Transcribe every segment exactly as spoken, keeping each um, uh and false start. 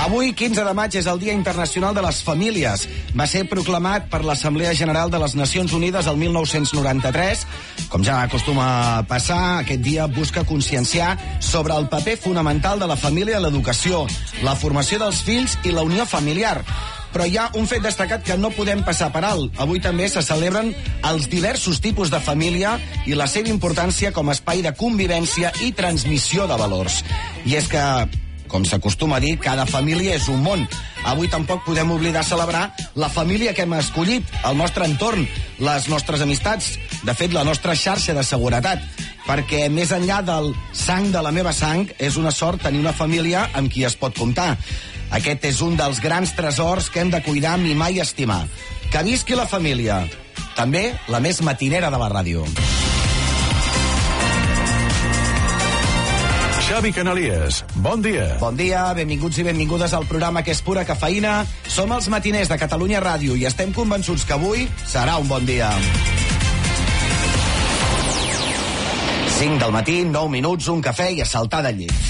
Avui, quinze de maig, és el Dia Internacional de les Famílies. Va ser proclamat per l'Assemblea General de les Nacions Unides el mil nou-cents noranta-tres. Com ja acostuma a passar, aquest dia busca conscienciar sobre el paper fonamental de la família a l'educació, la formació dels fills i la unió familiar. Però hi ha un fet destacat que no podem passar per alt. Avui també se celebren els diversos tipus de família i la seva importància com a espai de convivència i transmissió de valors. I és que, com s'acostuma a dir, cada família és un món. Avui tampoc podem oblidar celebrar la família que hem escollit, el nostre entorn, les nostres amistats, de fet, la nostra xarxa de seguretat. Perquè més enllà del sang de la meva sang, és una sort tenir una família amb qui es pot comptar. Aquest és un dels grans tresors que hem de cuidar, mimar i estimar. Que visqui la família. També la més matinera de la ràdio. Xavi Canalies, bon dia. Bon dia, benvinguts i benvingudes al programa que és pura cafeïna. Som els matiners de Catalunya Ràdio i estem convençuts que avui serà un bon dia. cinc del matí, nou minuts, un cafè i a saltar del llit.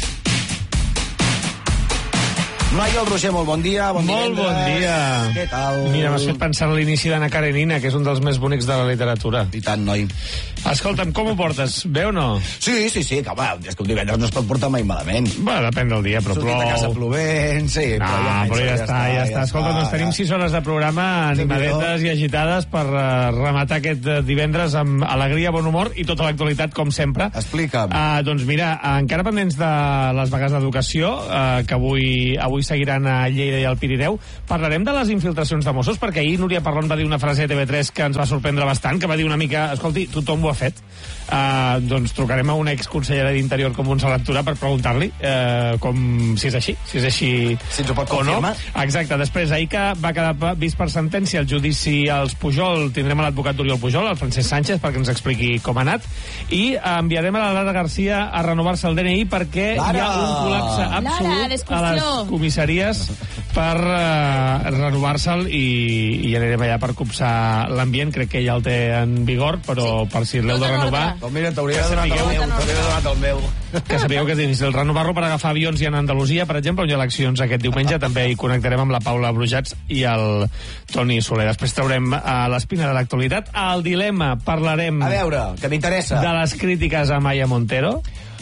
Noi, el Roger, molt bon dia. Bon molt divendres. bon dia. Què tal? Mira, m'has fet pensar en l'inici d'Anna Karenina, que és un dels més bonics de la literatura. I tant, noi. Escolta'm, com ho portes? Bé o no? Sí, sí, sí, que home, és que un divendres no es pot portar mai malament. Bé, depèn del dia, però Sortit plou. de casa plovent, sí. No, però ja, però ja, ja està, ja està. Escolta, doncs tenim sis hores de programa animadetes i agitades per uh, rematar aquest uh, divendres amb alegria, bon humor i tota l'actualitat, com sempre. Explica'm. Uh, doncs mira, uh, encara pendents de les vagues d'educació, uh, que avui, avui seguiran a Lleida i al Pirineu, parlarem de les infiltracions de Mossos, perquè ahir Núria Parlon va dir una frase a T V tres que ens va sorprendre bastant, que va dir una mica, escolti, tothom ho ha fet. Uh, doncs trucarem a una exconsellera d'Interior com Montserrat Tura per preguntar-li uh, com, si és així, si és així si ens ho pot o no. confirmar. Exacte, després, ahir que va quedar vist per sentència el judici als Pujol, tindrem a l'advocat d'Oriol Pujol, el Francesc Sánchez, perquè ens expliqui com ha anat, i enviarem a la Lara García a renovar-se el D N I perquè Lara! hi ha un col·lapse absolut Lara, a les comissaries per uh, renovar-se'l i, i anirem allà per copsar l'ambient. Crec que ja el té en vigor, però sí, per si l'heu de renovar, doncs mira, t'hauria donat el meu, t'hauria donat el meu. que sapigueu que és difícil renovar-lo per agafar avions i anar a Andalusia, per exemple, on hi ha eleccions aquest diumenge. També hi connectarem amb la Paula Brujats i el Toni Soler. Després traurem a l'espina de l'actualitat. Al dilema parlarem... A veure, que m'interessa. De les crítiques a Maya Montero.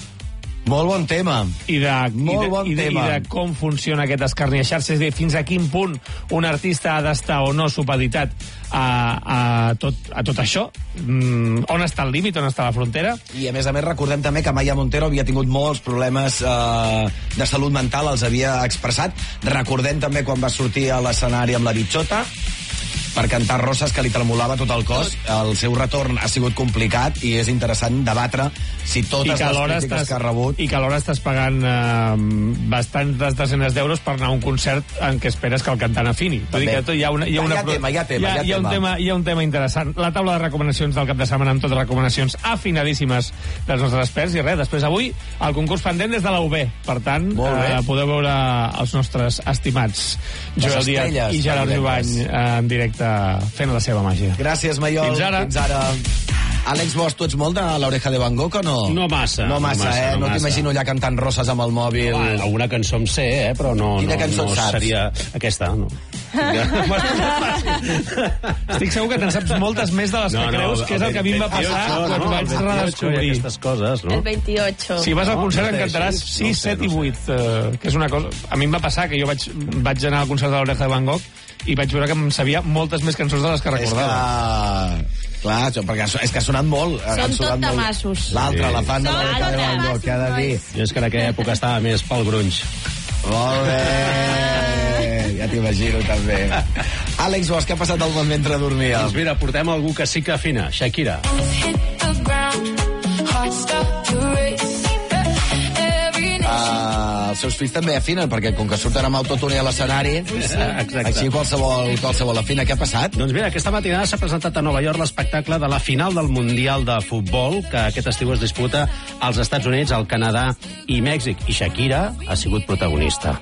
Molt bon tema. I de, Molt i de, bon i de, tema. I de com funciona aquest escarniaixar-se, és a dir, fins a quin punt un artista ha d'estar o no supeditat a, a, tot, a tot això. Mm, on està el límit, on està la frontera? I a més a més recordem també que Maya Montero havia tingut molts problemes eh, de salut mental, els havia expressat. Recordem també quan va sortir a l'escenari amb la bitxota per cantar Roses, que li tremolava tot el cos. El seu retorn ha sigut complicat i és interessant debatre si totes les crítiques estàs, que ha rebut... I que alhora estàs pagant eh, bastantes desenes d'euros per anar a un concert en què esperes que el cantant afini. Vull dir que hi ha una, hi ha una, hi ha tema, hi ha tema, hi ha, hi ha un tema, hi ha un tema interessant. La taula de recomanacions del cap de setmana amb totes recomanacions afinadíssimes dels nostres experts. I res, després avui el concurs pendent des de la U B. Per tant, eh, podeu veure els nostres estimats Joel Díaz i Gerard Jovany eh, en directe fent la seva màgia. Gràcies, Maiol. Fins ara. Fins ara. Àlex Bosch, tu ets molt de l'Oreja de Van Gogh o no? No massa. No massa, no massa eh? No, no t'imagino allà cantant Roses amb el mòbil. Home, alguna cançó em sé, eh? Però no, Quina no, cançó no saps? seria aquesta, no. Estic segur que te'n saps moltes més de les No, que no, creus, que és el que a mi em va passar no, quan no, vaig el redescobrir. aquestes coses, no? El veintiocho. Si vas al No, concert no en sé, cantaràs sí, sis, no sé, set no i sé. vuit, eh, que és una cosa... A mi em va passar que jo vaig, vaig anar al concert de l'Oreja de Van Gogh i vaig veure que em sabia moltes més cançons de les que recordava. És que... Clar, això, perquè és que ha sonat molt. Són tot tamassos. L'altre, Sí. la fan de Són l'Oreja de Van Gogh, què ha de dir? Jo és que en aquella època estava més pel grunge. Molt bé. Ja t'imagino, també. Àlex Bosch, què ha passat al món mentre dormia? Doncs mira, portem algú que sí que afina, Shakira. Uh, els seus fills també afinen, perquè com que surten amb autotune a l'escenari, Exacte. així qualsevol, qualsevol afina. Què ha passat? Doncs mira, aquesta matinada s'ha presentat a Nova York l'espectacle de la final del Mundial de Futbol, que aquest estiu es disputa als Estats Units, al Canadà i Mèxic. I Shakira ha sigut protagonista.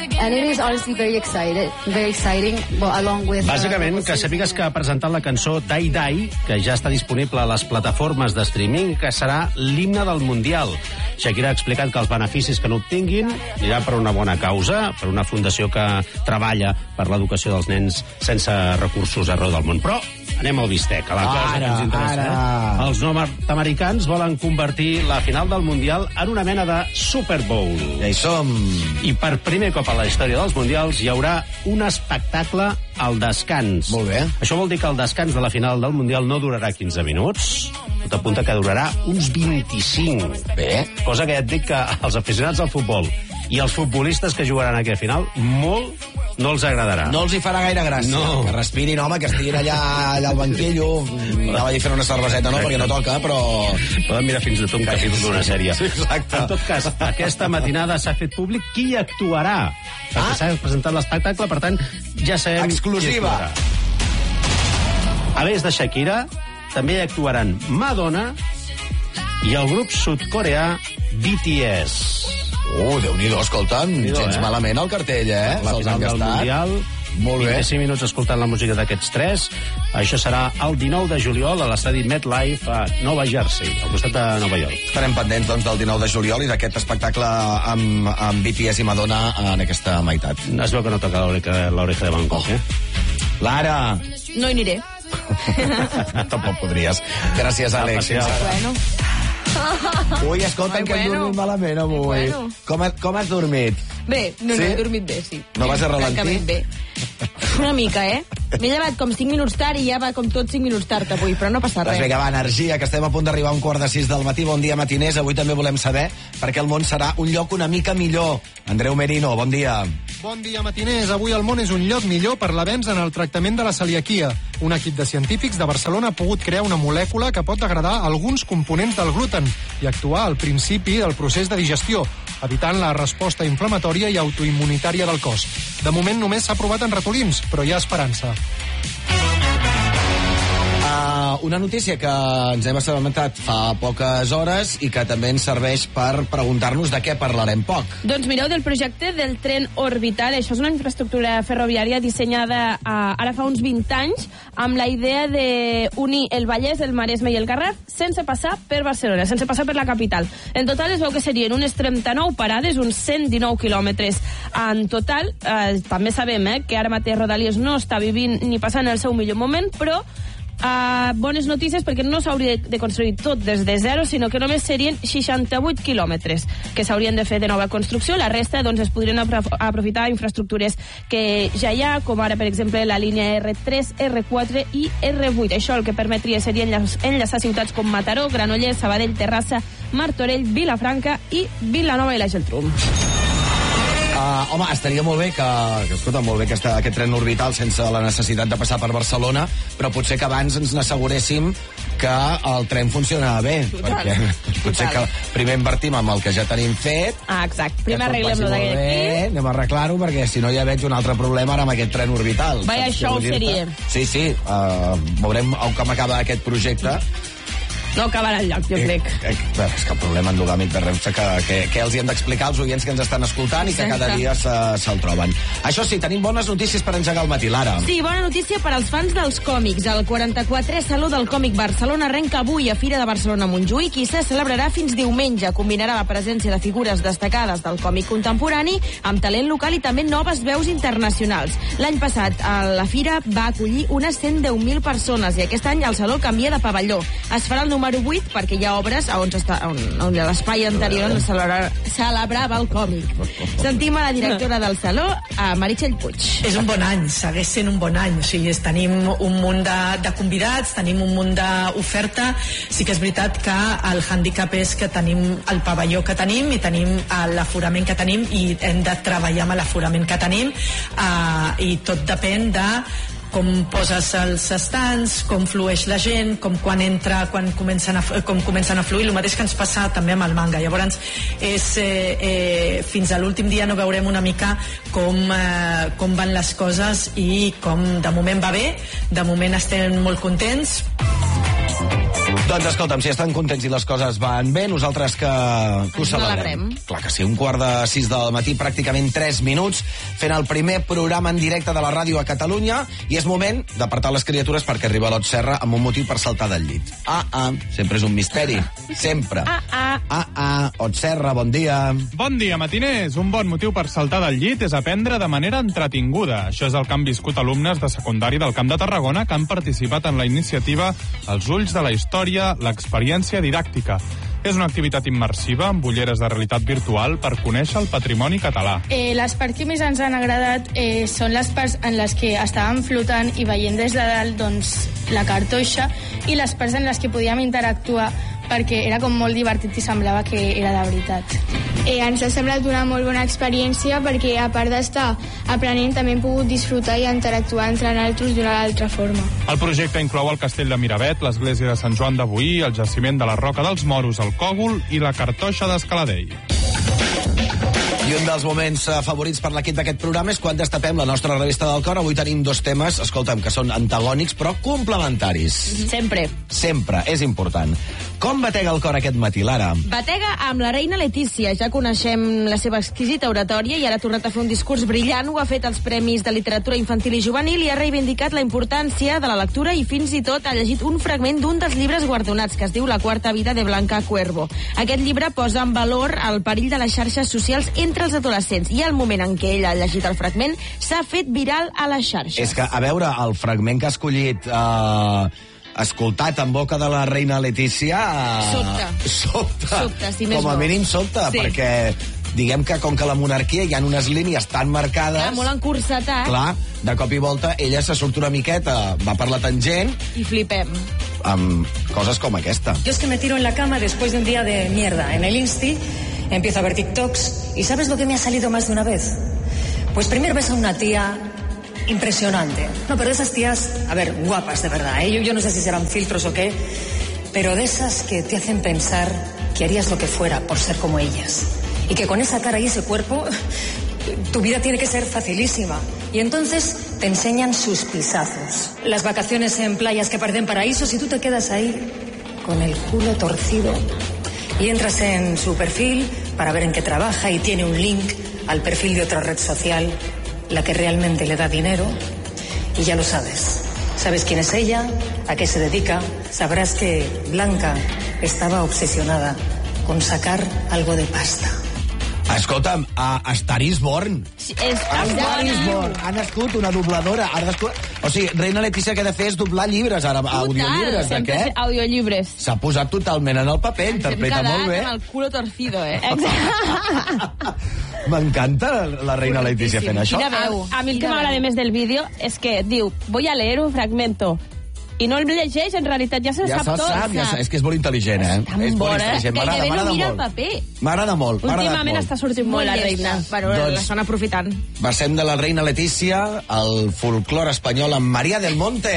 And it is honestly very excited, very exciting, well, along with... Bàsicament, que sàpigues que ha presentat la cançó Die Die, que ja està disponible a les plataformes de streaming, que serà l'himne del Mundial. Shakira ha explicat que els beneficis que n'obtinguin aniran per una bona causa, per una fundació que treballa per l'educació dels nens sense recursos arreu del món. Però anem al bistec, a la cosa Ara, que ens interessa. ara. Eh? Els nord-americans volen convertir la final del Mundial en una mena de Super Bowl. Ja hi som. I per primer cop a la història dels Mundials hi haurà un espectacle al descans. Molt bé. Això vol dir que el descans de la final del Mundial no durarà quinze minuts, tot apunta que durarà uns vint-i-cinc. Bé. Cosa que ja et dic que als aficionats al futbol i als futbolistes que jugaran aquí a final, molt no els agradarà. No els hi farà gaire gràcia. No. Que respirin, home, que estiguin allà, allà al banquillo. Anava a dir fer una cerveseta, no, perquè no toca, però... Poden mirar fins i tot un capítol d'una sèrie. Sí, exacte. En tot cas, aquesta matinada s'ha fet públic qui hi actuarà. Perquè Ah. s'ha presentat l'espectacle, per tant, ja sabem... Exclusiva. qui actuarà. A més de Shakira, també hi actuaran Madonna i el grup sud-coreà B T S. Uh, Déu-n'hi-do, escolta'm, Déu-n'hi-do, gens eh? malament el cartell, eh? La Se'ls final han del gastat. Mundial. Molt bé. vint-i-cinc minuts escoltant la música d'aquests tres. Això serà el dinou de juliol a l'estadi MetLife a Nova Jersey, al costat de Nova York. Estarem pendents, doncs, del dinou de juliol i d'aquest espectacle amb, amb B T S i Madonna en aquesta meitat. Es veu que no toca l'oreja l'oreja de Bangkok, eh? Lara! No hi aniré. Tampoc podries. Gràcies, Àlex. Gràcies. Bueno. Ui, escolta, Ai, que hem bueno. dormit malament avui. Bueno. Com, ha- com has dormit? Bé, no, Sí? no, he dormit bé, sí. No vas a ralentir? Francament bé. Una mica, eh? M'he llevat com cinc minuts tard i ja va com tot cinc minuts tard avui, però no passa Doncs res. vinga, va, energia, que estem a punt d'arribar a un quart de sis del matí. Bon dia, matiners. Avui també volem saber per què el món serà un lloc una mica millor. Andreu Merino, bon dia. Bon dia, matiners. Avui el món és un lloc millor per l'avenç en el tractament de la celiaquia. Un equip de científics de Barcelona ha pogut crear una molècula que pot degradar alguns components del gluten i actuar al principi del procés de digestió, evitant la resposta inflamatòria i autoimmunitària del cos. De moment només s'ha provat en ratolins, però hi ha esperança. Uh, una notícia que ens hem assabentat fa poques hores i que també ens serveix per preguntar-nos de què parlarem poc. Doncs mireu, del projecte del tren orbital. Això és una infraestructura ferroviària dissenyada uh, ara fa uns vint anys amb la idea d'unir el Vallès, el Maresme i el Garraf sense passar per Barcelona, sense passar per la capital. En total es veu que serien unes trenta-nou parades, uns cent dinou quilòmetres en total. Uh, també sabem eh, que ara mateix Rodalies no està vivint ni passant el seu millor moment, però Uh, bones notícies perquè no s'hauria de construir tot des de zero, sinó que només serien seixanta-vuit quilòmetres que s'haurien de fer de nova construcció. La resta doncs, es podrien apro- aprofitar infraestructures que ja hi ha, com ara, per exemple, la línia R tres, R quatre i R vuit. Això el que permetria seria enllaç- enllaçar ciutats com Mataró, Granollers, Sabadell, Terrassa, Martorell, Vilafranca i Vilanova i la Geltrú. Uh, home, estaria molt bé que, que escolta, molt bé que està aquest tren orbital sense la necessitat de passar per Barcelona, però potser que abans ens n'asseguréssim que el tren funciona bé, Total. perquè potser que primer invertim amb el que ja tenim fet. Ah, exacte. que Primer tot arreglem-lo passi molt bé, d'aquí. anem a arreglar-ho, perquè si no ja veig un altre problema ara amb aquest tren orbital. Vaya Saps què show vull dir-te? seria. Sí, sí, uh, veurem com acaba aquest projecte. No acabarà enlloc, jo crec. Eh, eh, bé, és que el problema endogàmic de Renfe que, que, que els hi hem d'explicar als oients que ens estan escoltant i que Exacte. cada dia se- se'l troben. Això sí, tenim bones notícies per engegar el matí, Lara. Sí, bona notícia per als fans dels còmics. El quaranta-quatrè Saló del Còmic Barcelona arrenca avui a Fira de Barcelona Montjuïc i se celebrarà fins diumenge. Combinarà la presència de figures destacades del còmic contemporani amb talent local i també noves veus internacionals. L'any passat a la Fira va acollir unes cent deu mil persones i aquest any el Saló canvia de pavelló. Es farà el número vuit perquè hi ha obres a on, està, on, on l'espai anterior on celebra, celebrava el còmic. Sentim a la directora del Saló, a Meritxell Puig. És un bon any, segueix sent un bon any. O sigui, és, tenim un munt de, de convidats, tenim un munt d'oferta. Sí que és veritat que el hàndicap és que tenim el pavelló que tenim i tenim l'aforament que tenim i hem de treballar amb l'aforament que tenim uh, i tot depèn de com poses els estants, com flueix la gent, com quan entra, quan comencen a, com comencen a fluir, el mateix que ens passa també amb el manga. Llavors, és, eh, eh, fins a l'últim dia no veurem una mica com, eh, com van les coses i com de moment va bé, de moment estem molt contents. Doncs escolta'm, si estan contents i les coses van bé, nosaltres que, que ho celebrem. Clar que sí, un quart de sis del matí, pràcticament tres minuts, fent el primer programa en directe de la ràdio a Catalunya, i és moment d'apartar les criatures perquè arriba l'Ot Serra amb un motiu per saltar del llit. Ah, ah, sempre és un misteri. Sempre. Ah, ah. Ah, ah, Ot Serra, bon dia. Bon dia, matiners. Un bon motiu per saltar del llit és aprendre de manera entretinguda. Això és el que han viscut alumnes de secundari del Camp de Tarragona que han participat en la iniciativa Els ulls de la història, l'experiència didàctica. És una activitat immersiva amb ulleres de realitat virtual per conèixer el patrimoni català. Eh, les parts que més ens han agradat eh, són les parts en les que estàvem flotant i veient des de dalt doncs, la cartoixa, i les parts en les que podíem interactuar perquè era com molt divertit i semblava que era de veritat. Eh, ens ha semblat una molt bona experiència perquè, a part d'estar aprenent, també hem pogut disfrutar i interactuar entre nosaltres d'una altra forma. El projecte inclou el castell de Miravet, l'església de Sant Joan de Boí, el jaciment de la Roca dels Moros, el Cògol i la cartoixa d'Escaladell. I un dels moments uh, favorits per l'equip d'aquest programa és quan destapem la nostra revista del cor. Avui tenim dos temes, escolta'm, que són antagònics però complementaris. Sempre. Sempre, és important. Com batega el cor aquest matí, Lara? Batega amb la reina Letícia. Ja coneixem la seva exquisita oratòria i ara ha tornat a fer un discurs brillant. Ho ha fet als Premis de Literatura Infantil i Juvenil i ha reivindicat la importància de la lectura i fins i tot ha llegit un fragment d'un dels llibres guardonats, que es diu La quarta vida de Blanca Cuervo. Aquest llibre posa en valor el perill de les xarxes socials entre els adolescents i al moment en què ella ha llegit el fragment s'ha fet viral a les xarxes. És que, a veure, el fragment que ha escollit... Eh... escoltat en boca de la reina Letícia... Sobta. Sobta. Sobta, si més com a no. mínim sobta, sí. Perquè diguem que com que la monarquia hi ha unes línies tan marcades... Clar, molt encursetat. Clar, de cop i volta ella se surt una miqueta, va per la tangent... I flipem. Amb coses com aquesta. Yo es que me tiro en la cama después de un día de mierda en el Insti, empiezo a ver TikToks, y ¿sabes lo que me ha salido más de una vez? Pues primero ves a una tía... impresionante. No, pero de esas tías, a ver, guapas de verdad, ¿eh? Yo, yo no sé si serán filtros o qué, pero de esas que te hacen pensar que harías lo que fuera por ser como ellas. Y que con esa cara y ese cuerpo, tu vida tiene que ser facilísima. Y entonces te enseñan sus pisazos. Las vacaciones en playas que parecen paraísos y tú te quedas ahí con el culo torcido. Y entras en su perfil para ver en qué trabaja y tiene un link al perfil de otra red social, la que realmente le da dinero, y ya lo sabes. Sabes quién es ella, a qué se dedica, sabrás que Blanca estaba obsesionada con sacar algo de pasta. Escolta'm, a, a Star is Born. Sí, és a Star is Born. Ha nascut una dobladora. Ha nascut... O sigui, reina Letícia que ha de fer és doblar llibres, ara, audiollibres. De què? Audiollibres. S'ha posat totalment en el paper, interpreta molt bé. Ens hem quedat amb el culo torcido, eh? Exacte. M'encanta la reina Letícia fent això. Quina veu. A, a mi el que m'agrada més del vídeo és que diu, voy a leer un fragmento. I no el llegeix, en realitat ja se ja sap tot. Sap, ja sap. És que és molt intel·ligent, eh? Tan és molt bona, intel·ligent. gairebé no mira el molt. paper. M'agrada molt, m'ha agradat Últimament molt. està sortint molt la reina. Bueno, doncs, l'estan aprofitant. Passem de la reina Letícia al folclore espanyol amb María del Monte.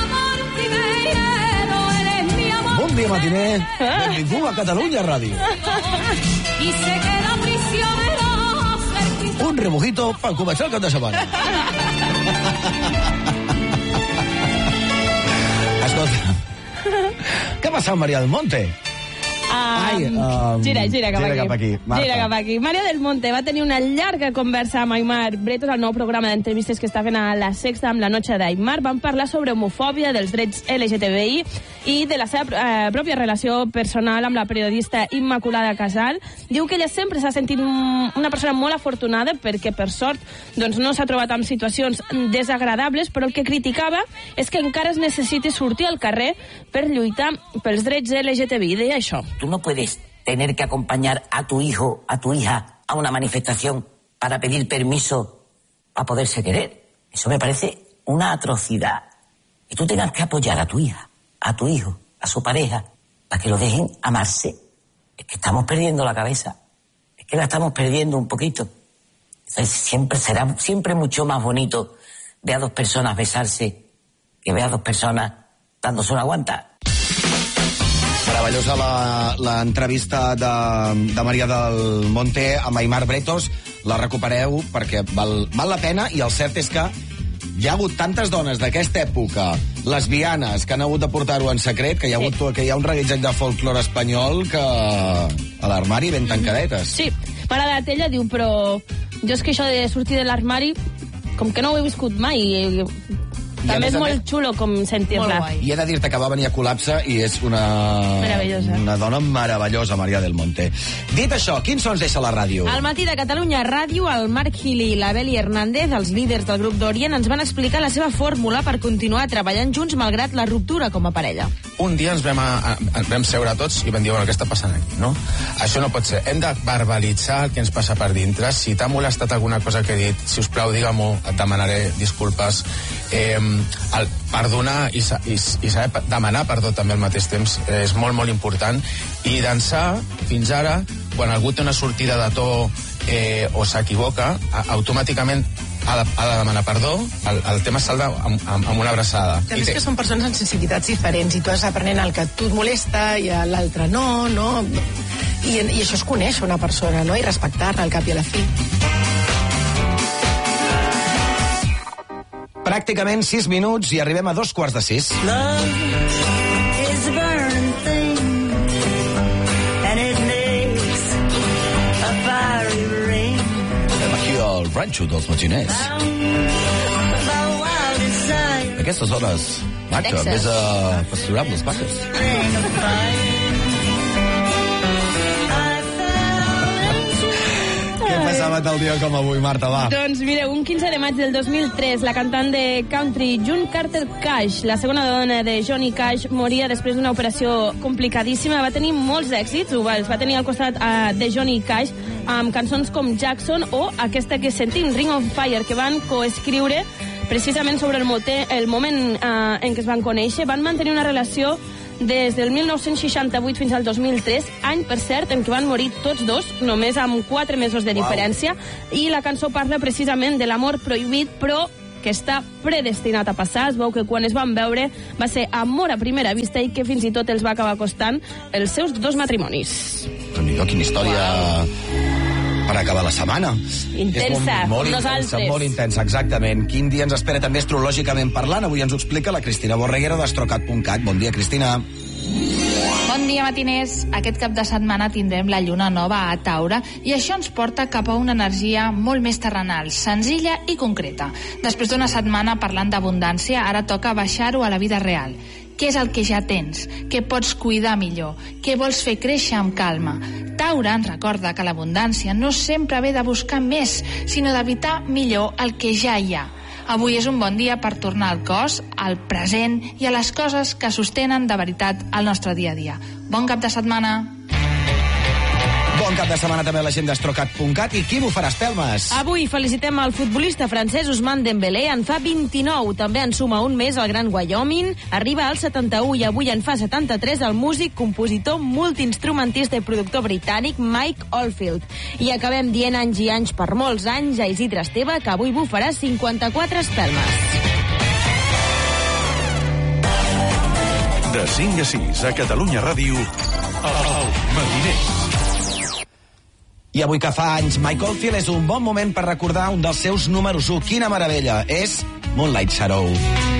Bon dia, matiner. Benvingut a Catalunya Ràdio. I se queda prisionero. Un rebujito per començar el cap de setmana. Escolta, què ha passat amb María del Monte? Um, Ai, um, gira, gira cap gira aquí. cap aquí. Marta. Gira cap aquí. María del Monte va tenir una llarga conversa amb Aimar Bretos al nou programa d'entrevistes que està fent a la Sexta amb la Noche d'Aimar. Van parlar sobre homofòbia, dels drets L G T B I i de la seva eh, pròpia relació personal amb la periodista Immaculada Casal. Diu que ella sempre s'ha sentit una persona molt afortunada perquè, per sort, doncs no s'ha trobat en situacions desagradables, però el que criticava és que encara es necessiti sortir al carrer per lluitar pels drets L G T B I. Deia això. Tú no puedes tener que acompañar a tu hijo, a tu hija, a una manifestación para pedir permiso para poderse querer. Eso me parece una atrocidad. Y tú tengas que apoyar a tu hija, a tu hijo, a su pareja, para que lo dejen amarse. Es que estamos perdiendo la cabeza. Es que la estamos perdiendo un poquito. Entonces, siempre será siempre mucho más bonito ver a dos personas besarse que ver a dos personas dándose una guanta. Meravellosa l'entrevista de, de María del Monte amb Aimar Bretos. La recupereu perquè val, val la pena, i el cert és que hi ha hagut tantes dones d'aquesta època, lesbianes, que han hagut de portar-ho en secret, que hi ha, Sí. hagut, que hi ha un reguitzell de folclore espanyol que a l'armari ben tancadetes. Sí, m'ha agradat ella, diu, però jo és que això de sortir de l'armari, com que no ho he viscut mai, i, I a també més és a molt més- xulo com sentir-la. I he de dir-te que va venir a Col·lapse i és una... Meravellosa. Una dona meravellosa, Maria del Monte. Dit això, quins sons deixa la ràdio? Al matí de Catalunya Ràdio, el Marc Gili i la Beli Hernández, els líders del grup d'Orient, ens van explicar la seva fórmula per continuar treballant junts malgrat la ruptura com a parella. Un dia ens vam, a, a, ens vam seure tots i vam dir, bueno, què està passant aquí, no? Això no pot ser. Hem de verbalitzar el que ens passa per dintre. Si t'ha molestat alguna cosa que he dit, si us plau, digue-m'ho, et demanaré disculpes. Eh, el perdonar i, sa- i, i saber demanar perdó també al mateix temps eh, és molt, molt important. I d'ençà, fins ara, quan algú té una sortida de to eh, o s'equivoca, a- automàticament ha de, ha de demanar perdó, el, el tema salda amb, amb, amb una abraçada. També I és té- que són persones amb sensibilitats diferents i tu has aprenent el que a tu et molesta i a l'altre no, no? I, I això és conèixer una persona, no? I respectar-la al cap i a la fi. Pràcticament sis minuts i arribem a dos quarts de sis. is a burning thing, and it makes a fiery ring. Estem aquí al ranxo dels matiners. My wildest desire, Aquestes hores, Marta, Texas. vés a pasturar amb les vaques. ring of fire. Què passava tal dia com avui, Marta, va? Doncs mireu, un quinze de maig del dos mil tres, la cantant de country June Carter Cash, la segona dona de Johnny Cash, moria després d'una operació complicadíssima. Va tenir molts èxits, ho va, es va tenir al costat uh, de Johnny Cash amb cançons com Jackson o aquesta que sentim, Ring of Fire, que van coescriure precisament sobre el, mote, el moment uh, en què es van conèixer. Van mantenir una relació des del mil nou-cents seixanta-vuit fins al dos mil tres, any, per cert, en què van morir tots dos, només amb quatre mesos de diferència, i la cançó parla precisament de l'amor prohibit, però que està predestinat a passar. Es veu que quan es van veure va ser amor a primera vista i que fins i tot els va acabar costant els seus dos matrimonis. Déu-n'hi-do, quina història per acabar la setmana. Intensa, És molt, molt com intensa, nosaltres. molt intensa, exactament. Quin dia ens espera també astrològicament parlant? Avui ens ho explica la Cristina Borreguero d'Astrocat punt cat. Bon dia, Cristina. Bon dia, matiners. Aquest cap de setmana tindrem la lluna nova a Taure i això ens porta cap a una energia molt més terrenal, senzilla i concreta. Després d'una setmana parlant d'abundància, ara toca baixar-ho a la vida real. Què és el que ja tens? Què pots cuidar millor? Què vols fer créixer amb calma? Taure ens recorda que l'abundància no sempre ve de buscar més, sinó d'evitar millor el que ja hi ha. Avui és un bon dia per tornar al cos, al present i a les coses que sostenen de veritat el nostre dia a dia. Bon cap de setmana! Bon cap de setmana també a la gent d'Astrocat punt cat. I qui m'ho farà, Espelmes? Avui felicitem el futbolista francès Ousmane Dembélé, en fa vint-i-nou. També en suma un més el gran Wyoming, arriba al setanta-u i avui en fa setanta-tres el músic, compositor, multiinstrumentista i productor britànic Mike Oldfield. I acabem dient anys i anys per molts anys a Isidre Esteve, que avui bufarà cinquanta-quatre espelmes. De cinc a sis a Catalunya Ràdio, el Matiners. I avui que fa anys, Mike Oldfield és un bon moment per recordar un dels seus números u. Quina meravella! És Moonlight Shadow.